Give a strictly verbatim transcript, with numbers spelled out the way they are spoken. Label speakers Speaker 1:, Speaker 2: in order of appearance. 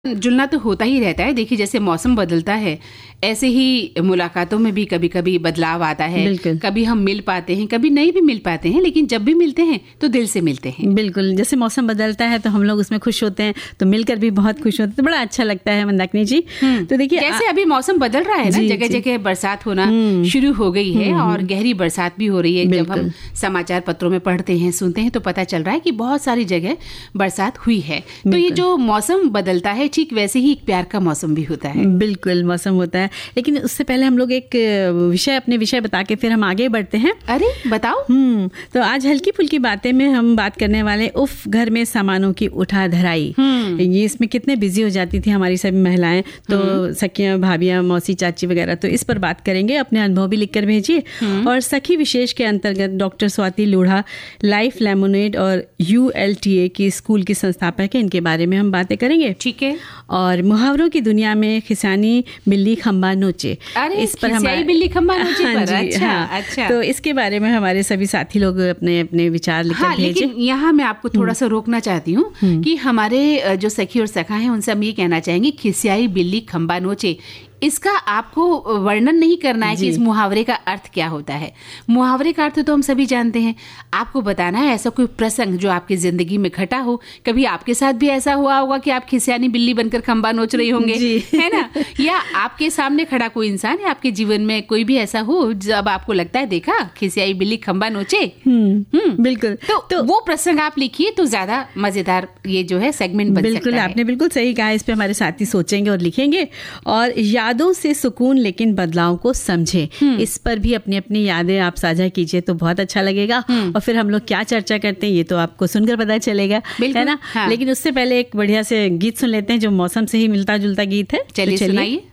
Speaker 1: जुलना तो होता ही रहता है। देखिए, जैसे मौसम बदलता है ऐसे ही मुलाकातों में भी कभी कभी बदलाव आता है। कभी हम मिल पाते हैं, कभी नहीं भी मिल पाते हैं, लेकिन जब भी मिलते हैं तो दिल से मिलते हैं।
Speaker 2: बिल्कुल, जैसे मौसम बदलता है तो हम लोग उसमें खुश होते हैं, तो मिलकर भी बहुत खुश होते हैं, तो बड़ा अच्छा लगता है मंदाकिनी जी।
Speaker 1: तो देखिए, जैसे अभी मौसम बदल रहा है ना, जगह जगह बरसात होना शुरू हो गई है और गहरी बरसात भी हो रही है। जब हम समाचार पत्रों में पढ़ते हैं, सुनते हैं, तो पता चल रहा है कि बहुत सारी जगह बरसात हुई है। तो ये जो मौसम बदलता है, ठीक वैसे ही एक प्यार का मौसम भी होता है।
Speaker 2: बिल्कुल, मौसम होता है, लेकिन उससे पहले हम लोग एक विषय अपने विषय बता के फिर हम आगे बढ़ते हैं।
Speaker 1: अरे बताओ।
Speaker 2: हम्म तो आज हल्की फुल्की बातें में हम बात करने वाले उफ घर में सामानों की उठा धराई। ये इसमें कितने बिजी हो जाती थी हमारी सभी महिलाएं, तो सखियां, भाभियां, मौसी, चाची वगैरह, तो इस पर बात करेंगे। अपने अनुभव भी लिखकर भेजिए। और सखी विशेष के अंतर्गत doctor Swati Lodha, life lemonade और यू एल टी ए की स्कूल की संस्थापक है, इनके बारे में हम बातें करेंगे।
Speaker 1: ठीक है।
Speaker 2: और मुहावरों की दुनिया में खिसानी बिल्ली खंबा नोचे,
Speaker 1: इस पर हमारी बिल्ली खंबा नोचे
Speaker 2: हाँ
Speaker 1: पर
Speaker 2: जी,
Speaker 1: अच्छा,
Speaker 2: हाँ,
Speaker 1: अच्छा।
Speaker 2: तो इसके बारे में हमारे सभी साथी लोग अपने अपने विचार लिखकर
Speaker 1: हाँ,
Speaker 2: भेजें।
Speaker 1: लेकिन यहाँ मैं आपको थोड़ा सा रोकना चाहती हूँ कि हमारे जो सखी और सखा हैं उनसे हम ये कहना चाहेंगे, खिसियाई बिल्ली खंबा नोचे, इसका आपको वर्णन नहीं करना है कि इस मुहावरे का अर्थ क्या होता है। मुहावरे का अर्थ तो हम सभी जानते हैं। आपको बताना है ऐसा कोई प्रसंग जो आपकी जिंदगी में घटा हो। कभी आपके साथ भी ऐसा हुआ होगा कि आप खिसियानी बिल्ली बनकर खंबा नोच रही होंगे, है ना? या आपके सामने खड़ा कोई इंसान है, आपके जीवन में कोई भी ऐसा हो जब आपको लगता है, देखा खिसियाई बिल्ली खंबा नोचे।
Speaker 2: हम्म बिल्कुल।
Speaker 1: तो, तो वो प्रसंग आप लिखिए तो ज्यादा मजेदार ये जो है सेगमेंट बन
Speaker 2: बिल्कुल,
Speaker 1: सकता है।
Speaker 2: आपने बिल्कुल सही कहा। इस पे हमारे साथी सोचेंगे और लिखेंगे। और यादों से सुकून लेकिन बदलाव को समझे, इस पर भी अपनी अपनी यादें आप साझा कीजिए तो बहुत अच्छा लगेगा। और फिर हम लोग क्या चर्चा करते हैं ये तो आपको सुनकर पता चलेगा, है ना?
Speaker 1: हाँ।
Speaker 2: लेकिन उससे पहले एक बढ़िया से गीत सुन लेते हैं जो मौसम से ही मिलता जुलता गीत है।
Speaker 1: चलिए सुनाइए।